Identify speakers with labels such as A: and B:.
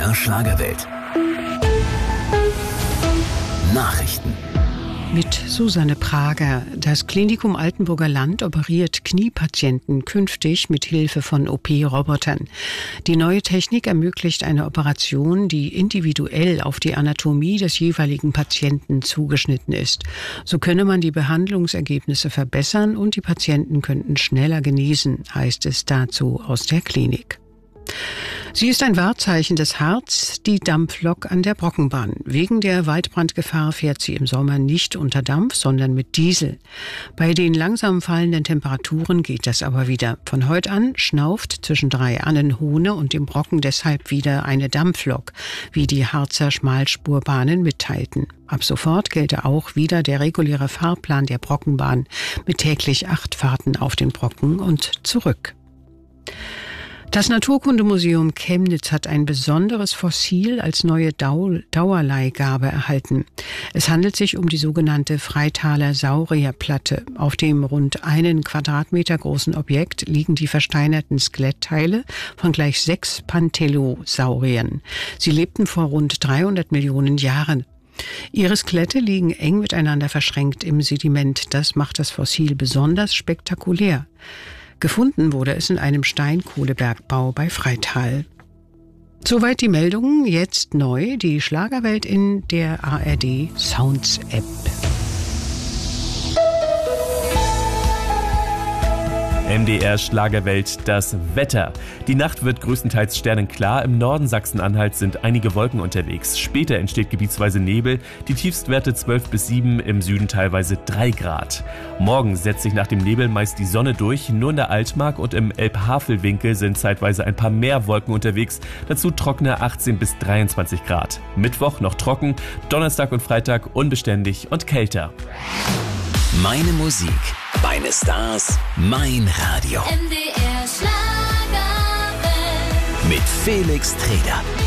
A: MDR Schlagerwelt. Nachrichten.
B: Mit Susanne Prager. Das Klinikum Altenburger Land operiert Kniepatienten künftig mit Hilfe von OP-Robotern. Die neue Technik ermöglicht eine Operation, die individuell auf die Anatomie des jeweiligen Patienten zugeschnitten ist. So könne man die Behandlungsergebnisse verbessern und die Patienten könnten schneller genesen, heißt es dazu aus der Klinik. Sie ist ein Wahrzeichen des Harz, die Dampflok an der Brockenbahn. Wegen der Waldbrandgefahr fährt sie im Sommer nicht unter Dampf, sondern mit Diesel. Bei den langsam fallenden Temperaturen geht das aber wieder. Von heute an schnauft zwischen Drei-Annen-Hohne und dem Brocken deshalb wieder eine Dampflok, wie die Harzer Schmalspurbahnen mitteilten. Ab sofort gelte auch wieder der reguläre Fahrplan der Brockenbahn mit täglich 8 Fahrten auf den Brocken und zurück. Das Naturkundemuseum Chemnitz hat ein besonderes Fossil als neue Dauerleihgabe erhalten. Es handelt sich um die sogenannte Freitaler Saurierplatte. Auf dem rund 1 Quadratmeter großen Objekt liegen die versteinerten Skelettteile von gleich 6 Panthelosauriern. Sie lebten vor rund 300 Millionen Jahren. Ihre Skelette liegen eng miteinander verschränkt im Sediment. Das macht das Fossil besonders spektakulär. Gefunden wurde es in einem Steinkohlebergbau bei Freital. Soweit die Meldungen. Jetzt neu die Schlagerwelt in der ARD Sounds App.
C: MDR Schlagerwelt, das Wetter. Die Nacht wird größtenteils sternenklar. Im Norden Sachsen-Anhalts sind einige Wolken unterwegs. Später entsteht gebietsweise Nebel. Die Tiefstwerte 12 bis 7, im Süden teilweise 3 Grad. Morgen setzt sich nach dem Nebel meist die Sonne durch. Nur in der Altmark und im Elbhavelwinkel sind zeitweise ein paar mehr Wolken unterwegs. Dazu trockene 18 bis 23 Grad. Mittwoch noch trocken, Donnerstag und Freitag unbeständig und kälter.
A: Meine Musik, meine Stars, mein Radio.
D: MDR Schlagerwelt.
A: Mit Felix Treder.